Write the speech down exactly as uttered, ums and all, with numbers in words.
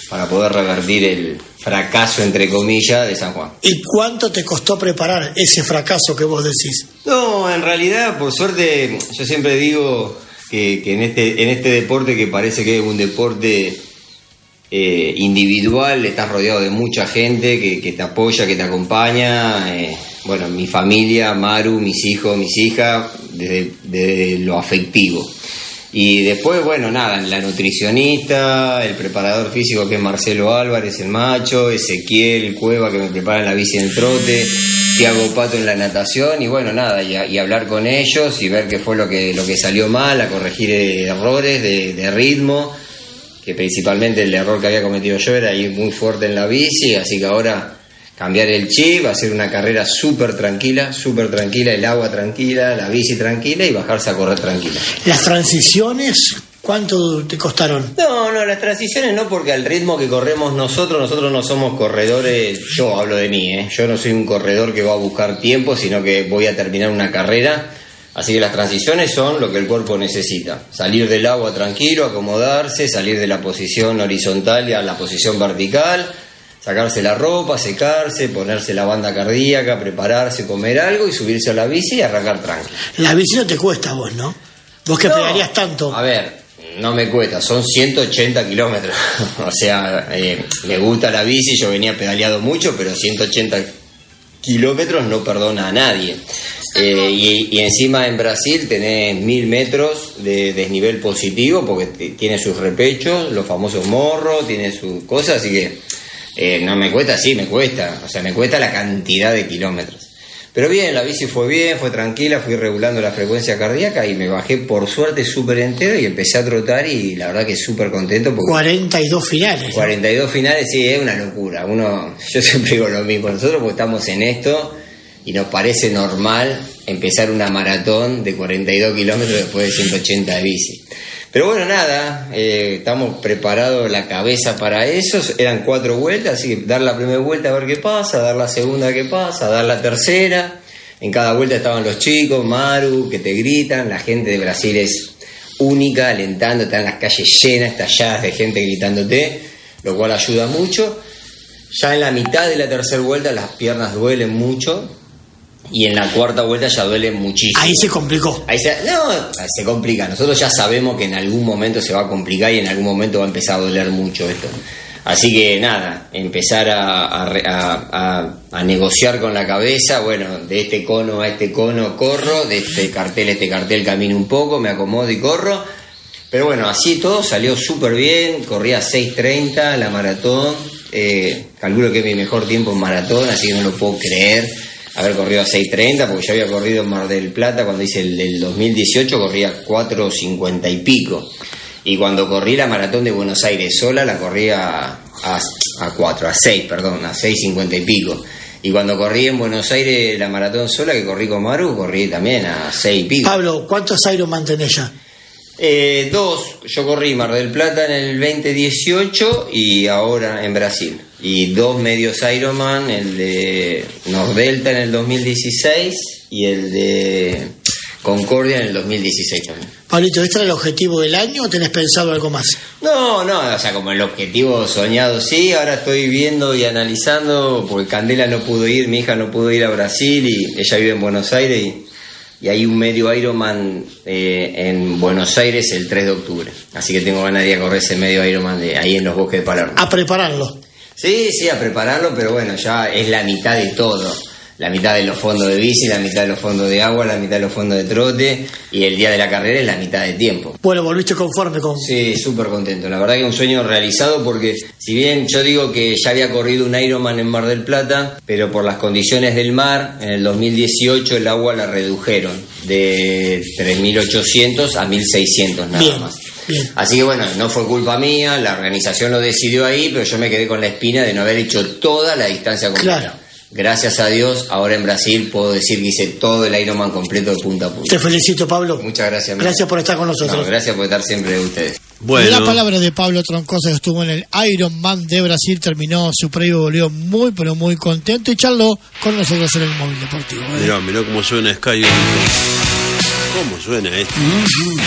para poder revertir el fracaso, entre comillas, de San Juan. ¿Y cuánto te costó preparar ese fracaso que vos decís? No, en realidad, por suerte, yo siempre digo que, que en este en este deporte, que parece que es un deporte eh, individual, estás rodeado de mucha gente que, que te apoya, que te acompaña. Eh, bueno, mi familia, Maru, mis hijos, mis hijas, desde, desde lo afectivo. Y después, bueno, nada, la nutricionista, el preparador físico que es Marcelo Álvarez, el macho, Ezequiel Cueva que me prepara en la bici en trote, Tiago Pato en la natación, y bueno, nada, y, y hablar con ellos y ver qué fue lo que, lo que salió mal, a corregir errores de, de ritmo, que principalmente el error que había cometido yo era ir muy fuerte en la bici, así que ahora cambiar el chip, hacer una carrera súper tranquila, súper tranquila, el agua tranquila, la bici tranquila y bajarse a correr tranquila. ¿Las transiciones cuánto te costaron? No, no, las transiciones no, porque al ritmo que corremos nosotros, nosotros no somos corredores, yo hablo de mí, ¿eh? Yo no soy un corredor que va a buscar tiempo, sino que voy a terminar una carrera, así que las transiciones son lo que el cuerpo necesita, salir del agua tranquilo, acomodarse, salir de la posición horizontal a la posición vertical, sacarse la ropa, secarse, ponerse la banda cardíaca, prepararse, comer algo y subirse a la bici y arrancar tranquilo. La bici no te cuesta a vos, ¿no? Vos que no, pegarías tanto. A ver, no me cuesta, son ciento ochenta kilómetros. O sea, eh, me gusta la bici, yo venía pedaleado mucho, pero ciento ochenta kilómetros no perdona a nadie. Eh, y, y encima en Brasil tenés mil metros de desnivel positivo, porque t- tiene sus repechos, los famosos morros, tiene sus cosas, así que Eh, no me cuesta, sí, me cuesta, o sea, me cuesta la cantidad de kilómetros. Pero bien, la bici fue bien, fue tranquila, fui regulando la frecuencia cardíaca y me bajé por suerte súper entero y empecé a trotar y la verdad que súper contento. Porque cuarenta y dos finales. cuarenta y dos finales, sí, es una locura. Uno, yo siempre digo lo mismo, nosotros porque estamos en esto y nos parece normal empezar una maratón de cuarenta y dos kilómetros después de ciento ochenta de bici. Pero bueno, nada, eh, estamos preparados la cabeza para eso. Eran cuatro vueltas, así que dar la primera vuelta a ver qué pasa, dar la segunda qué pasa, dar la tercera. En cada vuelta estaban los chicos, Maru, que te gritan. La gente de Brasil es única, alentando, están las calles llenas, estalladas de gente gritándote, lo cual ayuda mucho. Ya en la mitad de la tercera vuelta las piernas duelen mucho. Y en la cuarta vuelta ya duele muchísimo. Ahí se complicó. Ahí se, no, se complica. Nosotros ya sabemos que en algún momento se va a complicar y en algún momento va a empezar a doler mucho esto. Así que nada, empezar a, a, a, a negociar con la cabeza. Bueno, de este cono a este cono corro, de este cartel a este cartel camino un poco, me acomodo y corro. Pero bueno, así todo salió súper bien. Corría seis treinta la maratón. Eh, calculo que es mi mejor tiempo en maratón, así que no lo puedo creer. Haber corrido a seis treinta, porque yo había corrido en Mar del Plata cuando hice el del dos mil dieciocho, corría cuatro cincuenta y pico. Y cuando corrí la maratón de Buenos Aires sola, la corría a, a, a cuatro, a seis, perdón, a seis cincuenta y pico. Y cuando corrí en Buenos Aires la maratón sola, que corrí con Maru, corrí también a seis y pico. Pablo, ¿cuántos Ironman tenés ya? Eh, dos, yo corrí Mar del Plata en el veinte dieciocho y ahora en Brasil. Y dos medios Ironman, el de Nordelta en el dos mil dieciséis y el de Concordia en el dos mil dieciséis también. Pablito, ¿este era el objetivo del año o tenés pensado algo más? No, no, o sea, como el objetivo soñado sí, ahora estoy viendo y analizando, porque Candela no pudo ir, mi hija no pudo ir a Brasil y ella vive en Buenos Aires y... Y hay un medio Ironman eh, en Buenos Aires el tres de octubre. Así que tengo ganas de ir a correr ese medio Ironman de ahí en los bosques de Palermo. A prepararlo. Sí, sí, a prepararlo, pero bueno, ya es la mitad de todo. La mitad de los fondos de bici, la mitad de los fondos de agua, la mitad de los fondos de trote. Y el día de la carrera es la mitad de tiempo. Bueno, volviste conforme con... Sí, súper contento. La verdad que es un sueño realizado porque si bien yo digo que ya había corrido un Ironman en Mar del Plata, pero por las condiciones del mar, en el dos mil dieciocho el agua la redujeron de tres mil ochocientos a mil seiscientos nada Bien. más. Bien. Así que bueno, no fue culpa mía, la organización lo decidió ahí, pero yo me quedé con la espina de no haber hecho toda la distancia completa. Claro. Gracias a Dios, ahora en Brasil puedo decir que hice todo el Ironman completo de punta a punta. Te felicito, Pablo. Muchas gracias. Amigo. Gracias por estar con nosotros. No, gracias por estar siempre de ustedes. Bueno. La palabra de Pablo Troncoso, que estuvo en el Ironman de Brasil, terminó su previo, volvió muy, pero muy contento y charló con nosotros en el Móvil Deportivo. ¿eh? Mirá, mirá cómo suena Sky. ¿Cómo suena esto? Mm-hmm.